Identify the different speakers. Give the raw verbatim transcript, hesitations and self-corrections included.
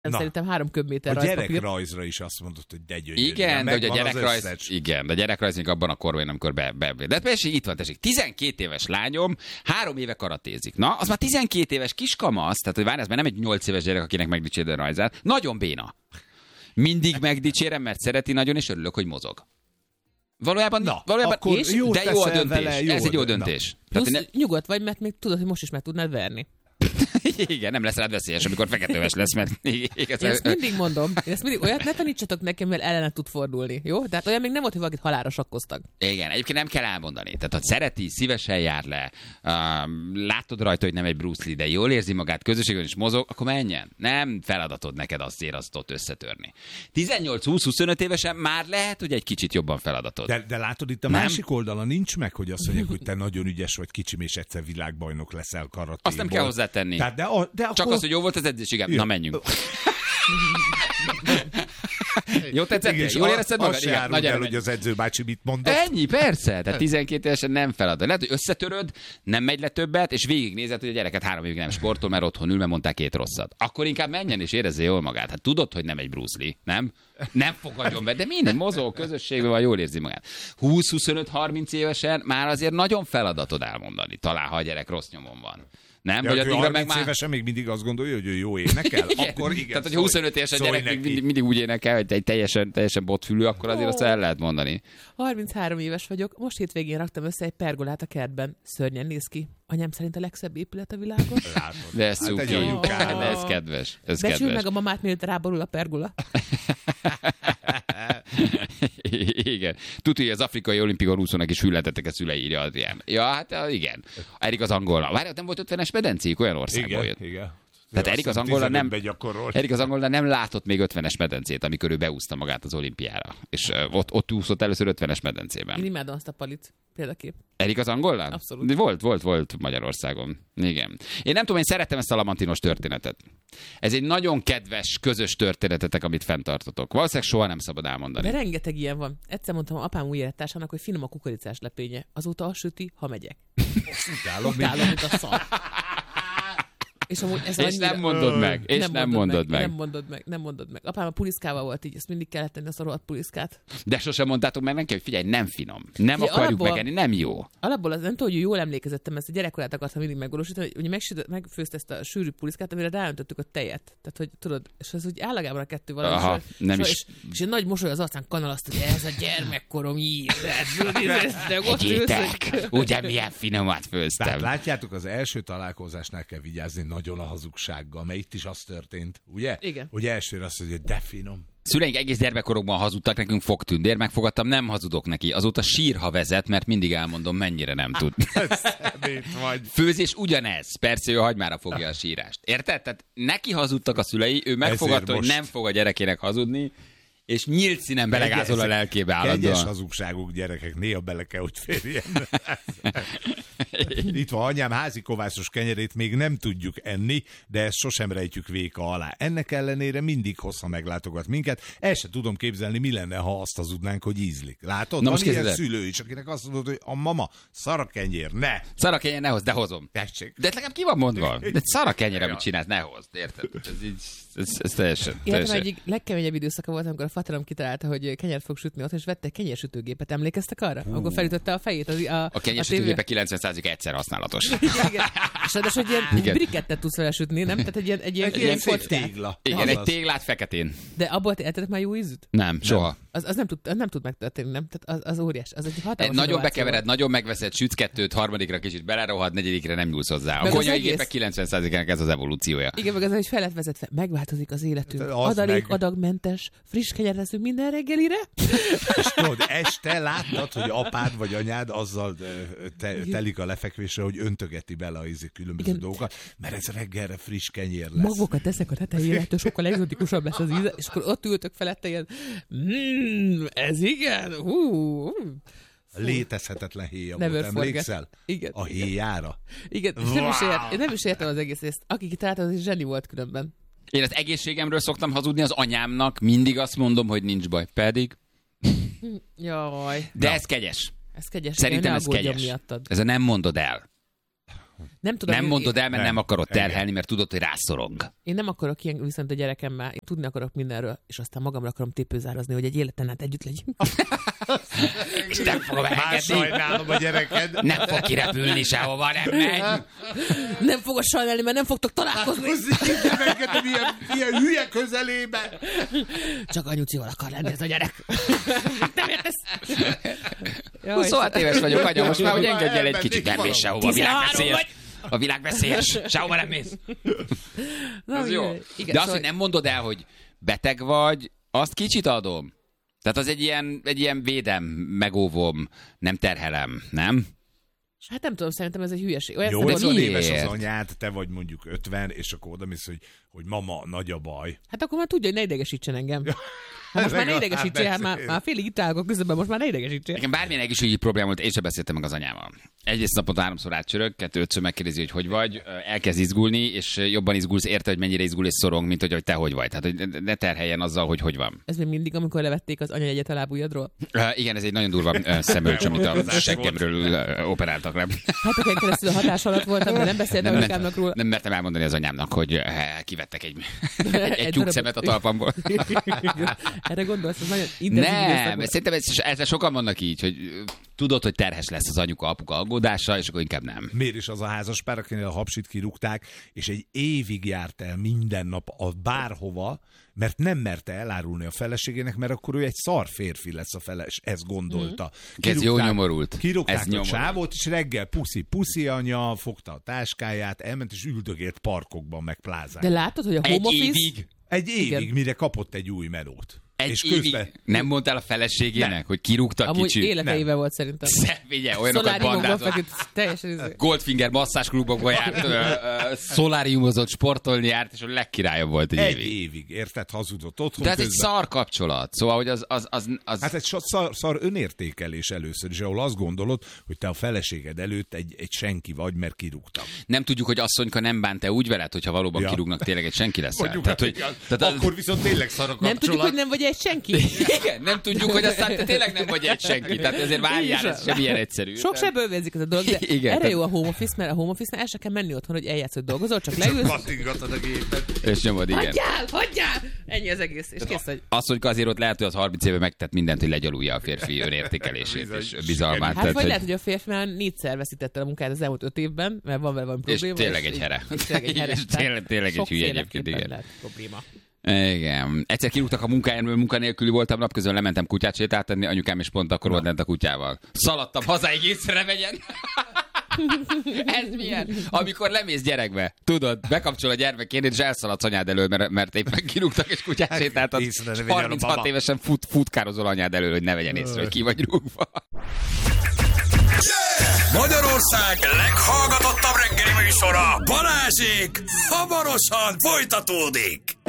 Speaker 1: Na, szerintem három köbméter rajzpapír.
Speaker 2: A gyerekrajzra is azt mondod, hogy de gyönyörű.
Speaker 3: Igen, de hogy a gyerekrajz, igen, de a gyerekrajz még abban a korban, amikor be, be, be. De persze itt van, tessék, tizenkét éves lányom, három éve karatézik. Na, az már tizenkét éves kiskamasz, tehát hogy várj, ez már nem egy nyolc éves gyerek, akinek megdicséred a rajzát. Nagyon béna. Mindig megdicsérem, mert szereti nagyon, és örülök, hogy mozog. Valójában,
Speaker 2: na,
Speaker 3: valójában
Speaker 2: és, jó
Speaker 3: de jó a döntés.
Speaker 2: Vele, jó
Speaker 3: ez egy jó döntés.
Speaker 1: Plusz ne... nyugodt vagy, mert még tudod, hogy most is meg tudnád verni.
Speaker 3: Igen, nem lesz rád veszélyes, amikor feketőves lesz, mert...
Speaker 1: Én ezt mindig mondom. Én ezt mindig, olyat ne tanítsatok nekem, mert ellene tud fordulni, jó? Tehát olyan még nem volt, hogy valakit halálra sakkoztak.
Speaker 3: Igen, egyébként nem kell elmondani. Tehát, ha szereti, szívesen jár le, um, látod rajta, hogy nem egy Bruce Lee, de jól érzi magát, közösségben is mozog, akkor menjen. Nem feladatod neked azt ér, azt ott összetörni. tizennyolc-húsz-huszonöt évesen már lehet, hogy egy kicsit jobban feladatod.
Speaker 2: De, de látod, itt a nem? másik oldalon nincs meg, hogy azt mondják, hogy te nagyon ügyes vagy, kicsim, és egyszer világbajnok leszel karatéból.
Speaker 3: Azt nem kell hozzátenni.
Speaker 2: Tehát de a, de
Speaker 3: Csak
Speaker 2: akkor...
Speaker 3: az, hogy jó volt az edzés, igen. Na, menjünk. Jó tetszett?
Speaker 2: Igen,
Speaker 3: Jól érezted magad?
Speaker 2: Azt se áruld el, hogy az edzőbácsi mit mondott.
Speaker 3: Ennyi, persze. Tehát tizenkét évesen nem feladat. Lehet, hogy összetöröd, nem megy le többet, és végignézed, hogy a gyereket három évig nem sportol, mert otthon ül, mert mondták két rosszat. Akkor inkább menjen és érezze jól magát. Hát tudod, hogy nem egy Bruce Lee, nem? Nem fogadjon be, de minden mozgó közösségben van, jól érzi magát. húsz-huszonöt-harminc évesen már azért nagyon feladatod elmondani, talán ha a gyerek rossz nyomon van. Nem,
Speaker 2: ja,
Speaker 3: hogy
Speaker 2: addigra meg
Speaker 3: már...
Speaker 2: évesen még mindig azt gondolja, hogy ő jó énekel.
Speaker 3: Igen.
Speaker 2: Akkor igen.
Speaker 3: Tehát, hogy huszonöt éves a gyerek még mindig, mindig úgy énekel, hogy egy teljesen, teljesen botfülű, akkor azért oh. azt el lehet mondani.
Speaker 1: harminchárom éves vagyok, most hétvégén raktam össze egy pergolát a kertben. Szörnyen néz ki. Anyám szerint a legszebb épület a világon.
Speaker 3: De ez szuki.
Speaker 2: Hát
Speaker 3: de ez kedves. Ez
Speaker 1: Becsüld
Speaker 3: kedves.
Speaker 1: meg a mamát, mielőtt ráborul a pergola.
Speaker 3: Igen. Tudja, hogy az afrikai olimpikon úszónak is hülletettek a szülei, írja Adrián. Ja, hát igen. Erik az angolna. Várj, nem volt ötvenes medencék, olyan országból jött.
Speaker 2: Igen, igen.
Speaker 3: Tehát Erik az angolna nem, Erik az angolna nem látott még ötvenes medencét, amikor ő beúszta magát az olimpiára. És uh, ott, ott úszott először ötvenes medencében.
Speaker 1: Én imádom azt a palit, példakép.
Speaker 3: Erik az angolna?
Speaker 1: Abszolút.
Speaker 3: Volt, volt, volt Magyarországon. Igen. Én nem tudom, én szerettem ezt a lamantinos történetet. Ez egy nagyon kedves, közös történetetek, amit fenntartotok. Valószínűleg soha nem szabad elmondani.
Speaker 1: De rengeteg ilyen van. Egyszer mondtam apám új élettársának, hogy finom a kukoricás lepénye. Azóta azt süti, ha megyek.
Speaker 2: Utálom,
Speaker 1: Utálom, mint a szar. És, amúgy ez
Speaker 3: és
Speaker 1: annyira...
Speaker 3: nem mondod meg, és nem, nem mondod meg.
Speaker 1: meg. Nem mondod meg, nem mondod meg. Apám a puliszkával volt így, ezt mindig kellett tenni, a szarolt puliszkát.
Speaker 3: De sosem mondtátok meg neki, hogy figyelj, nem finom. Nem
Speaker 1: figyelj,
Speaker 3: akarjuk
Speaker 1: alapból,
Speaker 3: megenni, nem jó.
Speaker 1: Alapból az nem tudom, hogy jól emlékezettem, ezt a gyerekkorát akartam mindig megvalósítani, hogy megsütött, megfőzte ezt a sűrű puliszkát, amire ráöntöttük a tejet. Tehát, hogy tudod, és az úgy állagában a kettő valami.
Speaker 3: Aha,
Speaker 1: és,
Speaker 3: nem
Speaker 1: és,
Speaker 3: is.
Speaker 1: És, és egy nagy mosoly az arcán kanalaszt, hogy ez a gyermekkorom ír.
Speaker 3: Egyétek, ugye milyen finomat főztem.
Speaker 2: Tehát látjátok, az első találkozásnál kell vigyázni nagyon a hazugság. Mert itt is az történt, ugye?
Speaker 1: Igen.
Speaker 2: Hogy elsőre azt mondja, hogy de finom.
Speaker 3: Szüleink egész gyermekkorokban hazudtak nekünk, fogtündér, megfogadtam, nem hazudok neki. Azóta sír, ha vezet, mert mindig elmondom, mennyire nem tud.
Speaker 2: vagy.
Speaker 3: Főzés ugyanez. Persze ő hagymára fogja a sírást. Érted? Tehát neki hazudtak a szülei, ő megfogadta, hogy nem fog a gyerekének hazudni, és nyílt színen belegázol a lelkébe állandóan.
Speaker 2: Kegyes hazugságuk, gyerekek, néha bele kell, hogy férjen. Itt van anyám házi kovászos kenyerét még nem tudjuk enni, de ezt sosem rejtjük véka alá. Ennek ellenére mindig hossza meglátogat minket. El se tudom képzelni, mi lenne, ha azt hazudnánk, hogy ízlik. Látod?
Speaker 3: Na
Speaker 2: van ilyen
Speaker 3: kezded.
Speaker 2: szülő is, akinek azt mondod, hogy a mama, szar a kenyér, ne!
Speaker 3: Szar a kenyér, ne hozd, de hozom.
Speaker 2: Tessék.
Speaker 3: De legalább ki van mondva? De szar a kenyér, amit csinálsz, ne hozd. Érted? Ez így, ez, ez teljesen.
Speaker 1: Életem egyik legkeményebb időszaka volt, amikor a faterom kitalálta, hogy kenyeret fog sütni ott, és vette egy kenyérsütőgépet. Emlékeztek arra? Hú. Akkor felütötte a fejét. Az, a,
Speaker 3: a kenyérsütőgépe kilencven százalék egyszer használatos.
Speaker 1: Igen, igen. És ráadásul egy ilyen brikettet tudsz vele sütni, nem? Tehát egy ilyen, egy ilyen,
Speaker 2: egy ilyen szép
Speaker 1: kockát.
Speaker 2: tégla.
Speaker 3: Igen, egy téglát feketén.
Speaker 1: De abból te eltetek már jó ízűt?
Speaker 3: Nem, soha. Nem.
Speaker 1: Az, az, nem tud, az nem tud megtörténni, nem? Tehát az, az óriás. Az egy hatalmas.
Speaker 3: Nagyon bekevered, nagyon megveszed, sütsz kettőt, harmadikra kicsit belerohad, negyedikre nem nyúlsz hozzá. A konyhai
Speaker 1: egész...
Speaker 3: gépek kilencven százalékának ez az evolúciója.
Speaker 1: Igen, meg az, hogy fel lett vezetve. Megváltozik az életünk.
Speaker 2: Az
Speaker 1: Adalék,
Speaker 2: meg...
Speaker 1: adagmentes, friss kenyeret leszünk minden reggelire.
Speaker 2: És tudod, este láttad, hogy apád vagy anyád azzal te, telik a lefekvésre, hogy öntögeti bele a ízi különböző igen. dolgokat, mert ez reggelre friss kenyér lesz.
Speaker 1: Magokat teszek a tetejére, ettől sokkal egzotikusabb lesz az íze, és akkor ott ültök felette ilyen, mmm, ez igen, hú,
Speaker 2: A létezhetetlen héja volt, emlékszel?
Speaker 1: Igen.
Speaker 2: A héjára?
Speaker 1: Igen, wow. nem, is ért, nem is értem az egész ezt. Aki kitalálta, az is zseni volt különben.
Speaker 3: Én az egészségemről szoktam hazudni az anyámnak, mindig azt mondom, hogy nincs baj, pedig.
Speaker 1: Jaj.
Speaker 3: De
Speaker 1: Na.
Speaker 3: ez kegyes.
Speaker 1: Ez kegyes.
Speaker 3: Szerintem ez kegyes.
Speaker 1: Miattad.
Speaker 3: Ez a nem mondod el.
Speaker 1: Nem, tudom,
Speaker 3: nem
Speaker 1: én,
Speaker 3: mondod el, mert nem,
Speaker 2: Nem.
Speaker 3: akarod
Speaker 2: Igen.
Speaker 3: terhelni, mert tudod, hogy rászorong.
Speaker 1: Én nem akarok ilyen, viszont a gyerekemmel, én tudni akarok mindenről, és aztán magamra akarom tépőzárazni, hogy egy életen át együtt legyünk.
Speaker 3: És nem fogom
Speaker 2: Már
Speaker 3: elengedni.
Speaker 2: sajnálom a gyereked.
Speaker 3: Nem fog kirepülni sehova, nem megy.
Speaker 1: Nem fogod sajnálni, mert nem fogtok találkozni.
Speaker 2: Nem engedem ilyen, ilyen hülye közelébe.
Speaker 1: Csak anyucival akar lenni ez a gyerek. Nem értesz? Jaj,
Speaker 3: huszonhat éves vagyok, anya, most már, hogy engedj el egy
Speaker 2: Elmennék
Speaker 3: kicsit. Nem
Speaker 2: valahol.
Speaker 3: mész sehova, a világ
Speaker 1: tizenhárom
Speaker 3: veszélyes. A világ veszélyes. Sehova nem mész.
Speaker 1: Na,
Speaker 3: Ez jó.
Speaker 1: igen,
Speaker 3: De azt,
Speaker 1: szóval-
Speaker 3: hogy nem mondod el, hogy beteg vagy, azt kicsit adom. Tehát az egy ilyen, egy ilyen védem, megóvom, nem terhelem, nem?
Speaker 1: Hát nem tudom, szerintem ez egy hülyeség. Olyan
Speaker 2: nyolcvan
Speaker 1: szempontból-
Speaker 2: éves
Speaker 3: miért?
Speaker 2: az anyád, te vagy mondjuk ötven, és akkor odamész, hogy, hogy mama, nagy a baj.
Speaker 1: Hát akkor már tudja, hogy ne idegesítsen engem. Hát most már ne
Speaker 2: Legalább
Speaker 1: idegesítsél, hát már,
Speaker 2: persze.
Speaker 1: már félig itt állok a közben, most már ne idegesítsél.
Speaker 3: Nekem bármilyen egészségügyi probléma volt, én sem beszéltem meg az anyával. Egyrészt naponta háromszor átcsörög, kettő-ötször megkérdezi, hogy hogy vagy, elkezd izgulni, és jobban izgulsz, érte, hogy mennyire izgul és szorong, mint hogy, hogy te hogy vagy. Tehát, hogy ne terheljen azzal, hogy hogy van.
Speaker 1: Ez még mindig, amikor levették az anyajegyet a lábujjadról.
Speaker 3: Uh, igen, ez egy nagyon durva uh, szemölcs, amit a seggemről uh, operáltak le.
Speaker 1: Hát akkor keresztül a hatás alatt voltam, de nem beszéltem
Speaker 3: Nem,
Speaker 1: anyukámnak róla.
Speaker 3: nem mertem elmondani az anyámnak, hogy uh, kivettek egy, egy, egy
Speaker 1: Egy
Speaker 3: tyúk
Speaker 1: darab-
Speaker 3: szemet a talpamból.
Speaker 1: Erre gondolsz, ez nagyon intenzív időszak
Speaker 3: Nem,
Speaker 1: volt.
Speaker 3: szerintem ez, ezzel sokan vannak így, hogy uh, tudod, hogy terhes lesz az anyuka, apuka aggódása, és akkor inkább nem.
Speaker 2: Miért is az a házaspár, akinél a hapsit kirúgták, és egy évig járt el minden nap a bárhova, mert nem merte elárulni a feleségének, mert akkor ő egy szar férfi lesz a feles, ezt gondolta.
Speaker 3: Ez jó nyomorult.
Speaker 2: Kirúgták
Speaker 3: Ez
Speaker 2: a
Speaker 3: nyomorult.
Speaker 2: csávót, és reggel puszi, puszi anya, fogta a táskáját, elment és üldögélt parkokban, meg plázán.
Speaker 1: De látod, hogy a
Speaker 3: Egy
Speaker 1: home office...
Speaker 3: évig?
Speaker 2: Egy évig,
Speaker 1: Igen.
Speaker 2: mire kapott egy új melót.
Speaker 3: Egy
Speaker 2: és
Speaker 3: évig
Speaker 2: közben...
Speaker 3: nem mondtál a feleségének,
Speaker 2: Nem.
Speaker 3: hogy kirúgtak
Speaker 1: Amúgy
Speaker 3: kicsit?
Speaker 1: életeivel volt szerintem.
Speaker 3: Figyelj, olyanokat
Speaker 1: Szoláriumokban
Speaker 3: bandázott.
Speaker 1: feküdt, teljesen izé.
Speaker 3: Goldfinger masszásklubokba járt, ö, ö, szoláriumozott, sportolni járt, és a legkirályabb volt egy,
Speaker 2: Egy
Speaker 3: évig.
Speaker 2: évig, érted, hazudott otthon
Speaker 3: De ez egy
Speaker 2: közben.
Speaker 3: szar kapcsolat. Szóval, hogy az... az, az, az...
Speaker 2: Hát egy so- szar, szar önértékelés először is, ahol azt gondolod, hogy te a feleséged előtt egy, egy senki vagy, mert kirúgtak.
Speaker 3: Nem tudjuk, hogy asszonyka nem bánt-e úgy veled, hogyha valóban
Speaker 2: Ja.
Speaker 3: kirúgnak, tényleg egy senki lesz.
Speaker 2: Mondjuk,
Speaker 3: Tehát,
Speaker 2: hát,
Speaker 3: hogy,
Speaker 2: hogy,
Speaker 3: tehát az-
Speaker 2: akkor viszont tényleg szar a
Speaker 1: Nem tudjuk,
Speaker 2: kapcsolat.
Speaker 1: hogy nem vagy egy senki.
Speaker 3: Igen, nem tudjuk, hogy aztán te tényleg nem vagy egy senki. Tehát ezért várjál, ez sem ilyen egyszerű.
Speaker 1: Sok sebből vérzik ez a dolog, de
Speaker 3: Igen,
Speaker 1: erre
Speaker 3: tehát-
Speaker 1: jó a home office, mert a home office-nál el se kell menni otthon, hogy eljátsz, hogy dolgozol, csak leülsz.
Speaker 2: Kattingatod a gépet.
Speaker 3: És nyomod, igen.
Speaker 1: Hagyjál, hagyjál! Ennyi az egész, és kész, hogy...
Speaker 3: Az, hogy azért ott lehet, hogy az harminc éve megtett mindent, hogy legyalulja a férfi önértékelését
Speaker 2: Bizony,
Speaker 3: és bizalmát.
Speaker 1: Hát
Speaker 3: Tehát,
Speaker 1: vagy
Speaker 3: hogy-
Speaker 1: lehet, hogy a férfi már négyszer veszítette el a munkáját az elmúlt öt évben, mert van vele valami
Speaker 3: És
Speaker 1: probléma.
Speaker 3: tényleg egy
Speaker 1: így-
Speaker 3: here.
Speaker 1: és tényleg egy here.
Speaker 3: És tényleg- tényleg egy hülye egyébként,
Speaker 1: Sokféleképpen
Speaker 3: igen.
Speaker 1: lehet probléma.
Speaker 3: Igen. Egyszer kirúgtak a munkájáról, munkanélküli voltam, napközben lementem kutyát sétáltatni, anyukám is pont akkor volt lent a kutyával. Szaladtam hazáig észre vegyen. Ez milyen? Amikor lemész gyerekbe, tudod, bekapcsol a gyermekként, és elszaladsz anyád elől, mert, mert éppen kirúgtak és kutyát sétáltat.
Speaker 2: észre ne
Speaker 3: És
Speaker 2: vegyen a
Speaker 3: harminchat
Speaker 2: baba.
Speaker 3: évesen fut, futkározol anyád elől, hogy ne vegyen észre, hogy ki vagy rúgva.
Speaker 4: Magyarország leghallgatottabb reggeli műsora, Balázsék, hamarosan folytatódik.